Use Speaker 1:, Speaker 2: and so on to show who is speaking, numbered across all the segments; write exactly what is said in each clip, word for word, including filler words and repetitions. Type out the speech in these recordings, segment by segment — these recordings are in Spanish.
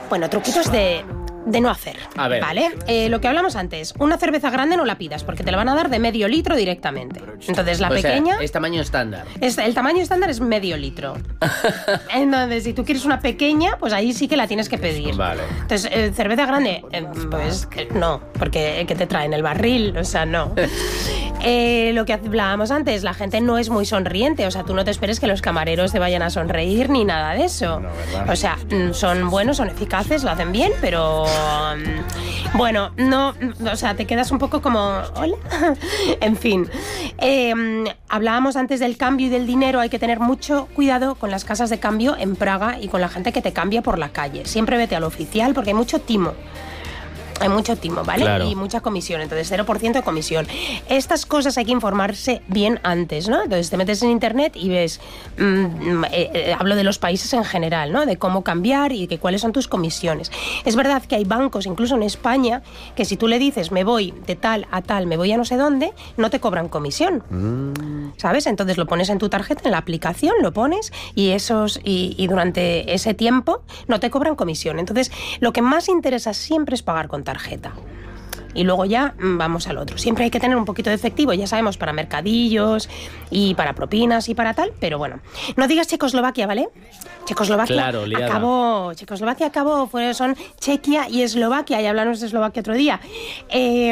Speaker 1: Bueno, truquitos de... de no hacer,
Speaker 2: a ver.
Speaker 1: ¿vale? Eh, lo que hablamos antes, una cerveza grande no la pidas porque te la van a dar de medio litro directamente. Entonces la
Speaker 2: o
Speaker 1: pequeña...
Speaker 2: sea, es tamaño estándar.
Speaker 1: Es, el tamaño estándar es medio litro. Entonces, si tú quieres una pequeña, pues ahí sí que la tienes que pedir.
Speaker 2: Vale.
Speaker 1: Entonces, eh, cerveza grande, eh, pues que no, porque ¿qué te traen? El barril, o sea, no. Eh, lo que hablábamos antes, la gente no es muy sonriente, o sea, tú no te esperes que los camareros te vayan a sonreír ni nada de eso.
Speaker 2: No, ¿verdad?
Speaker 1: O sea, son buenos, son eficaces, lo hacen bien, pero bueno, no, o sea, te quedas un poco como, hola, en fin. Eh, hablábamos antes del cambio y del dinero, hay que tener mucho cuidado con las casas de cambio en Praga y con la gente que te cambia por la calle. Siempre vete al oficial porque hay mucho timo. Hay mucho timo, ¿vale?
Speaker 2: Claro.
Speaker 1: Y mucha comisión, entonces cero por ciento de comisión. Estas cosas hay que informarse bien antes, ¿no? Entonces te metes en internet y ves, mmm, eh, eh, hablo de los países en general, ¿no? De cómo cambiar y de cuáles son tus comisiones. Es verdad que hay bancos, incluso en España, que si tú le dices, me voy de tal a tal, me voy a no sé dónde, no te cobran comisión, mm. ¿sabes? Entonces lo pones en tu tarjeta, en la aplicación, lo pones y, esos, y, y durante ese tiempo no te cobran comisión. Entonces lo que más interesa siempre es pagar con tarjeta. Y luego ya vamos al otro. Siempre hay que tener un poquito de efectivo, ya sabemos, para mercadillos y para propinas y para tal, pero bueno. No digas Checoslovaquia, ¿vale? Checoslovaquia
Speaker 2: claro,
Speaker 1: acabó, Checoslovaquia acabó, fueron, son Chequia y Eslovaquia, y hablamos de Eslovaquia otro día. Eh...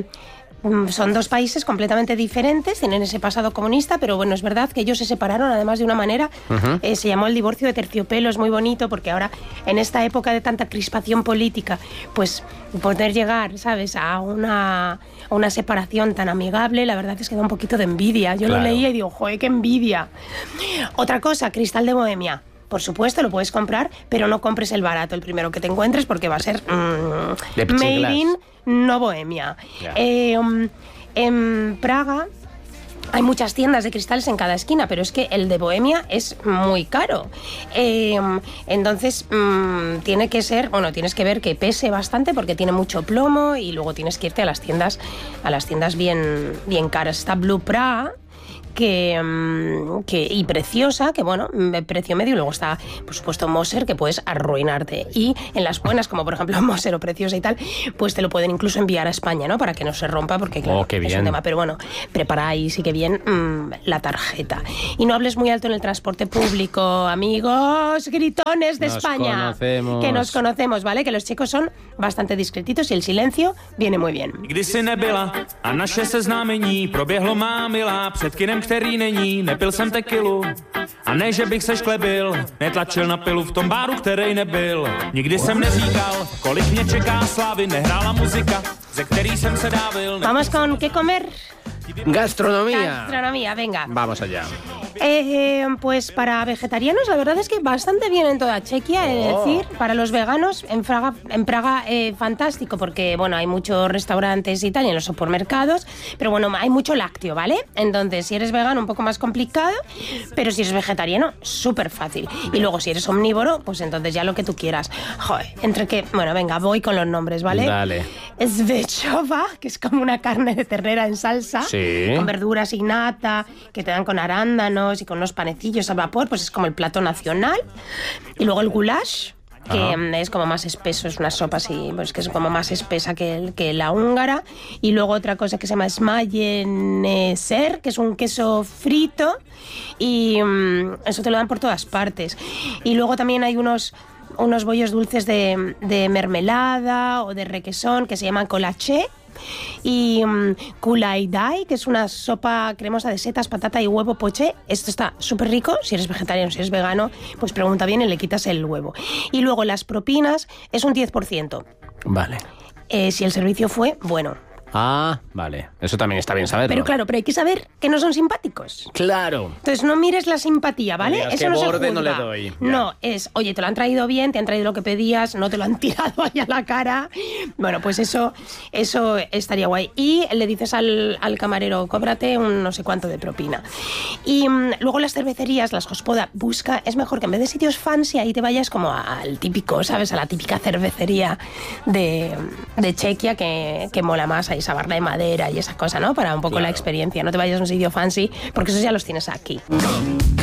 Speaker 1: Son dos países completamente diferentes, tienen ese pasado comunista, pero bueno, es verdad que ellos se separaron además de una manera, uh-huh. eh, se llamó el divorcio de terciopelo, es muy bonito porque ahora en esta época de tanta crispación política, pues poder llegar, ¿sabes?, a una, a una separación tan amigable, la verdad es que da un poquito de envidia. Yo claro. lo leía y digo, joder, qué envidia. Otra cosa, Cristal de Bohemia. Por supuesto, lo puedes comprar, pero no compres el barato, el primero que te encuentres, porque va a ser mmm, made in no Bohemia. Yeah. Eh, um, en Praga hay muchas tiendas de cristales en cada esquina, pero es que el de Bohemia es muy caro. Eh, entonces, mmm, tiene que ser, bueno, tienes que ver que pese bastante porque tiene mucho plomo y luego tienes que irte a las tiendas, a las tiendas bien, bien caras. Está Blue Praga, Que, que, y preciosa, que bueno, precio medio, y luego está, por supuesto, Moser, que puedes arruinarte. Y en las buenas, como por ejemplo Moser o Preciosa y tal, pues te lo pueden incluso enviar a España, ¿no? Para que no se rompa, porque claro,
Speaker 2: oh, qué bien.
Speaker 1: Es un tema. Pero bueno, prepara ahí sí que bien mmm, la tarjeta. Y no hables muy alto en el transporte público, amigos gritones de
Speaker 2: nos
Speaker 1: España.
Speaker 2: Conocemos.
Speaker 1: Que nos conocemos, ¿vale? Que los chicos son bastante discretitos y el silencio viene muy bien.
Speaker 3: Když si nebyla a naše seznámení proběhlo má milá před kinem, který není, nepil jsem tekilu a ne, že bych se šklebil, netlačil na pilu v tom báru, který nebyl. Nikdy jsem neříkal, kolik mě čeká slávy, nehrála muzika, ze který jsem se dávil.
Speaker 1: Vamos con ¿qué comer?
Speaker 2: Gastronomía.
Speaker 1: Gastronomía, venga.
Speaker 2: Vamos allá.
Speaker 1: Eh, pues para vegetarianos la verdad es que bastante bien en toda Chequia, he de
Speaker 2: Oh.
Speaker 1: decir. Para los veganos en Praga, en Praga eh, fantástico, porque bueno, hay muchos restaurantes y tal, y en los supermercados, pero bueno, hay mucho lácteo, ¿vale? Entonces, si eres vegano, un poco más complicado, pero si eres vegetariano, súper fácil. Y luego, si eres omnívoro, pues entonces ya lo que tú quieras. Joder, entre que, bueno, venga, voy con los nombres, ¿vale?
Speaker 2: Dale.
Speaker 1: Svechova, que es como una carne de ternera en salsa,
Speaker 2: sí.
Speaker 1: con verduras y nata, que te dan con arándanos y con unos panecillos al vapor, pues es como el plato nacional. Y luego el goulash, que Ajá. es como más espeso, es una sopa así, pues que es como más espesa que, el, que la húngara. Y luego otra cosa que se llama smayeneser, que es un queso frito, y um, eso te lo dan por todas partes. Y luego también hay unos unos bollos dulces de, de mermelada o de requesón que se llaman colache. Y um, kulaidai, que es una sopa cremosa de setas, patata y huevo poché. Esto está súper rico. Si eres vegetariano, si eres vegano, pues pregunta bien y le quitas el huevo. Y luego las propinas es un diez por ciento.
Speaker 2: Vale.
Speaker 1: Eh, si el servicio fue bueno.
Speaker 2: Ah, vale. Eso también está bien saberlo.
Speaker 1: Pero claro, pero hay que saber que no son simpáticos.
Speaker 2: Claro.
Speaker 1: Entonces no mires la simpatía, ¿vale?
Speaker 2: No,
Speaker 1: eso no se juzga.
Speaker 2: No le doy. Ya.
Speaker 1: No, es, oye, te lo han traído bien, te han traído lo que pedías, no te lo han tirado ahí a la cara. Bueno, pues eso, eso estaría guay. Y le dices al, al camarero, cóbrate un no sé cuánto de propina. Y um, luego las cervecerías, las Hospoda, busca, es mejor que en vez de sitios fancy ahí te vayas como al típico, ¿sabes? A la típica cervecería de, de Chequia que, que mola más ahí. Esa barra de madera y esa cosa, ¿no? Para un poco claro. la experiencia. No te vayas a un sitio fancy, porque esos ya los tienes aquí.